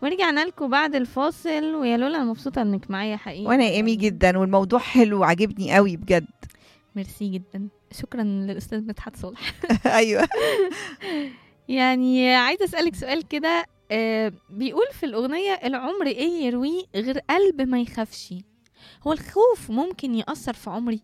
ورجعنا لكم بعد الفاصل، ويا لولا أنا مبسوطة انك معايا حقيقي. وانا ايمي جدا، والموضوع حلو وعجبني قوي بجد. ميرسي جدا، شكرا للأستاذ مدحت صالح. ايوه. يعني عايزة أسألك سؤال كده، بيقول في الأغنية: العمر إيه يرويه غير قلب ما يخافش. هو الخوف ممكن يأثر في عمري؟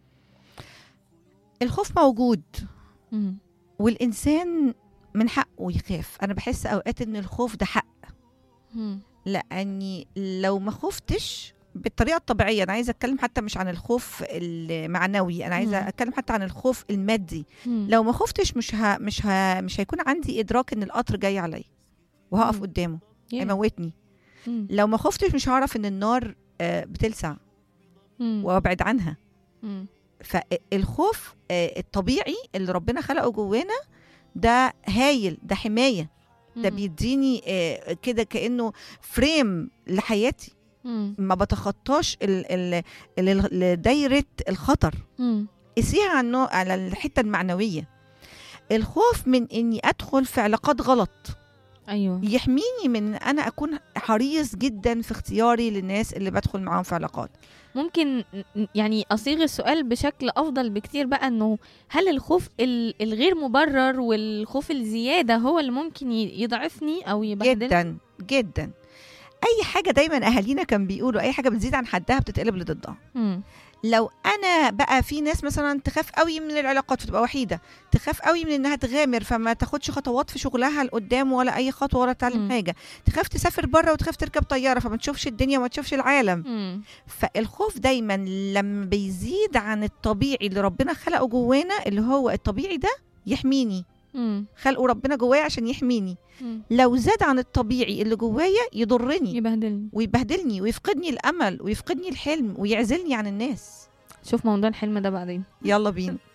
الخوف موجود، مم. والانسان من حقه يخاف. انا بحس اوقات ان الخوف ده حق، مم. لاني لو ما خفتش بالطريقه الطبيعيه، انا عايزه اتكلم حتى مش عن الخوف المعنوي، انا عايزه اتكلم حتى عن الخوف المادي. مم. لو ما خفتش مش هيكون عندي ادراك ان القطر جاي عليا وهقف مم. قدامه Yeah. هيموتني. مم. لو ما خفتش مش هعرف ان النار بتلسع مم. وابعد عنها. مم. فالخوف الطبيعي اللي ربنا خلقه جوانا ده هايل، ده حماية، ده مم. بيديني كده كأنه فريم لحياتي، مم. ما بتخطاش دايرة الخطر. مم. قسيها على الحتة المعنوية. الخوف من اني ادخل في علاقات غلط أيوه. يحميني من ان انا اكون حريص جدا في اختياري للناس اللي بدخل معاهم في علاقات. ممكن يعني أصيغ السؤال بشكل أفضل بكتير بقى، إنه هل الخوف الغير مبرر والخوف الزيادة هو اللي ممكن يضعفني أو يبهدلني؟ جدا جدا. اي حاجه دايما اهالينا كان بيقولوا اي حاجه بتزيد عن حدها بتتقلب لضدها. مم. لو انا بقى في ناس مثلا تخاف قوي من العلاقات فتبقى وحيده، تخاف قوي من انها تغامر فما تاخدش خطوات في شغلها لقدام ولا اي خطوه ولا تعلم حاجه، تخاف تسافر بره وتخاف تركب طياره فما تشوفش الدنيا وما تشوفش العالم. مم. فالخوف دايما لما بيزيد عن الطبيعي اللي ربنا خلقه جوانا، اللي هو الطبيعي ده يحميني، مم. خلقه ربنا جوايا عشان يحميني. مم. لو زاد عن الطبيعي اللي جوايا يضرني يبهدلني. ويبهدلني ويفقدني الامل ويفقدني الحلم ويعزلني عن الناس. شوف موضوع الحلم ده بعدين. يلا بينا.